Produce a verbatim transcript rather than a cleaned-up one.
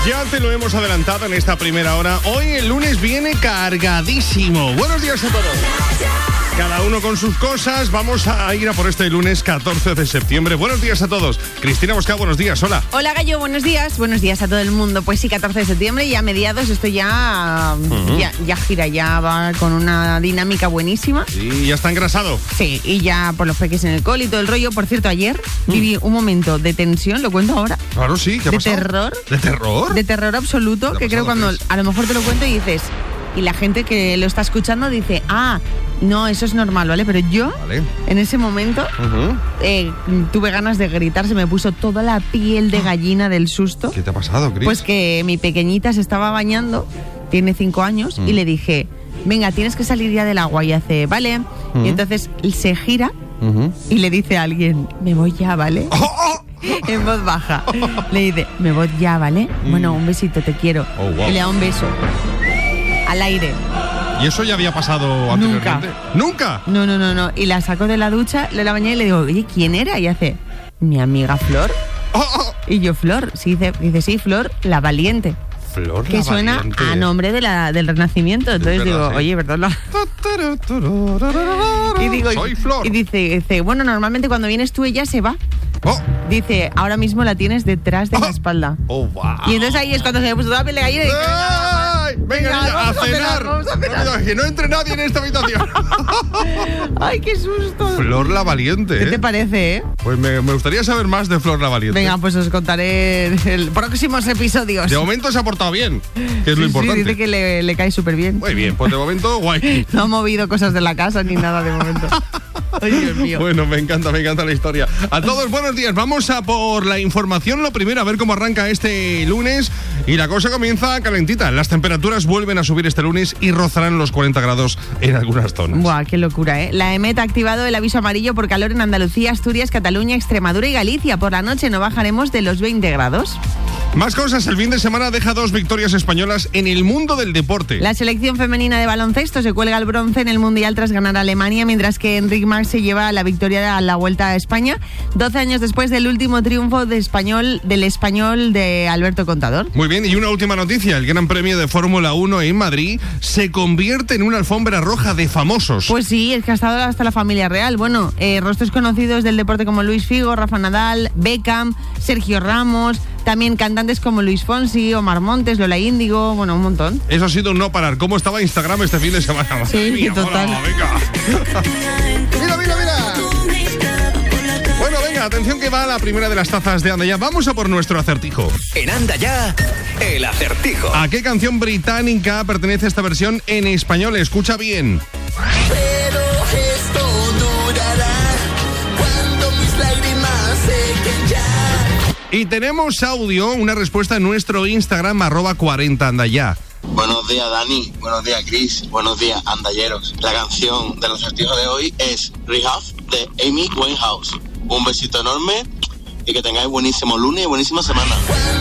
Ya te lo hemos adelantado en esta primera hora. Hoy el lunes viene cargadísimo. Buenos días a todos. Cada uno con sus cosas. Vamos a ir a por este lunes catorce de septiembre. Buenos días a todos. Cristina Bosca, buenos días. Hola. Hola, Gallo. Buenos días. Buenos días a todo el mundo. Pues sí, catorce de septiembre, ya a mediados, esto ya, uh-huh. ya, ya gira, ya va con una dinámica buenísima. Sí, ya está engrasado. Sí, y ya por los peques en el cole y todo el rollo. Por cierto, ayer mm. viví un momento de tensión, lo cuento ahora. Claro, sí. ¿Qué ha de pasado? terror. ¿De terror? De terror absoluto, que creo cuando a lo mejor te lo cuento y dices... Y la gente que lo está escuchando dice, ah, no, eso es normal, ¿vale? Pero yo, vale. en ese momento, uh-huh. eh, tuve ganas de gritar, se me puso toda la piel de gallina del susto. ¿Qué te ha pasado, Cris? Pues que mi pequeñita se estaba bañando, tiene cinco años, uh-huh. y le dije, venga, tienes que salir ya del agua. Y hace, vale. Uh-huh. Y entonces se gira uh-huh. y le dice a alguien, me voy ya, ¿vale? Oh, oh. En voz baja. Le dice, me voy ya, ¿vale? Mm. Bueno, un besito, te quiero. Oh, wow. Y le da un beso. Al aire. ¿Y eso ya había pasado anteriormente? ¿Nunca? ¿Nunca? No, no, no, no. Y la saco de la ducha, le la bañé y le digo, oye, ¿quién era? Y hace, mi amiga Flor. Oh, oh. Y yo, Flor. Sí, dice, dice, sí, Flor, la valiente. Flor, que la suena valiente. A nombre de la, del Renacimiento. Entonces verdad, digo, sí. oye, ¿verdad? y digo, soy Flor. Y dice, dice, bueno, normalmente cuando vienes tú ella se va. Oh. Dice, ahora mismo la tienes detrás de oh. la espalda. Oh, wow. Y entonces ahí es cuando se me puso toda la piel de gallina y dije, venga, venga, niña, a cenar. Vamos a cenar. No, que no entre nadie en esta habitación. Ay, qué susto. Flor la Valiente. ¿Qué ¿eh? te parece, eh? Pues me, me gustaría saber más de Flor la Valiente. Venga, pues os contaré en el próximos episodios. De momento se ha portado bien, que es sí, lo importante. Sí, dice que le, le cae súper bien. Muy bien, pues de momento, guay. No ha movido cosas de la casa ni nada de momento. Ay, Dios mío. Bueno, me encanta, me encanta la historia. A todos, buenos días. Vamos a por la información. Lo primero, a ver cómo arranca este lunes. Y la cosa comienza calentita. Las temperaturas vuelven a subir este lunes y rozarán los cuarenta grados en algunas zonas. Buah, qué locura, ¿eh? La EMET ha activado el aviso amarillo por calor en Andalucía, Asturias, Cataluña, Extremadura y Galicia. Por la noche no bajaremos de los veinte grados. Más cosas, el fin de semana deja dos victorias españolas en el mundo del deporte. La selección femenina de baloncesto se cuelga el bronce en el Mundial tras ganar a Alemania, mientras que Enric Mas se lleva la victoria a la Vuelta a España, doce años después del último triunfo de español, del español de Alberto Contador. Muy bien, y una última noticia, el Gran Premio de Fórmula uno en Madrid se convierte en una alfombra roja de famosos. Pues sí, es que ha estado hasta la familia real. Bueno, eh, rostros conocidos del deporte como Luis Figo, Rafa Nadal, Beckham, Sergio Ramos... También cantantes como Luis Fonsi, Omar Montes, Lola Índigo, bueno, un montón. Eso ha sido un no parar. ¿Cómo estaba Instagram este fin de semana? Sí, mía, total. Hola, venga. mira, mira, mira. Bueno, venga, atención que va la primera de las tazas de Anda Ya. Vamos a por nuestro acertijo. En Anda Ya, el acertijo. ¿A qué canción británica pertenece esta versión en español? Escucha bien. Pero esto durará cuando mis lágrimas sequen ya. Y tenemos audio, una respuesta en nuestro Instagram, arroba cuarenta andaya. Buenos días, Dani. Buenos días, Chris. Buenos días, andalleros. La canción del acertijo de hoy es Rehab de Amy Winehouse. Un besito enorme y que tengáis buenísimo lunes y buenísima semana.